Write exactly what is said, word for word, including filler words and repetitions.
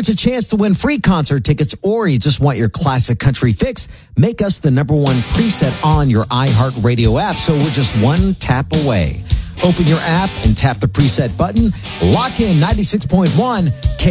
it's a chance to win free concert tickets, or you just want your classic country fix, make us the number one preset on your iHeartRadio app, so we're just one tap away. Open your app and tap the preset button. Lock in ninety-six point one K